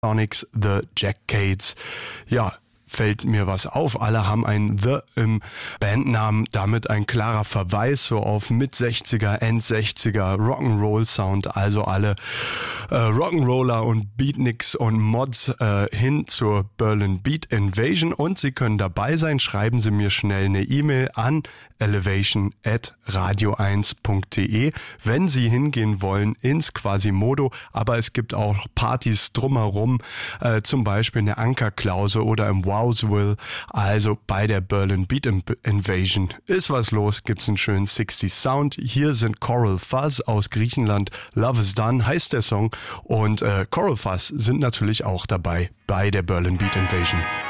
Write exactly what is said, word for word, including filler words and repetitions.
Sonics, The Jackades. Ja, fällt mir was auf. Alle haben ein The im Bandnamen, damit ein klarer Verweis so auf Mit-sechziger, End-sechziger Rock'n'Roll-Sound, also alle äh, Rock'n'Roller und Beatniks und Mods äh, hin zur Berlin Beat Invasion, und Sie können dabei sein. Schreiben Sie mir schnell eine E-Mail an elevation at radio eins punkt de, wenn Sie hingehen wollen ins Quasimodo, aber es gibt auch Partys drumherum, äh, zum Beispiel in der Ankerklause oder im Wowsville, also bei der Berlin Beat Invasion ist was los, gibt's einen schönen sechziger Sound. Hier sind Coral Fuzz aus Griechenland, Love is Done heißt der Song, und äh, Coral Fuzz sind natürlich auch dabei bei der Berlin Beat Invasion.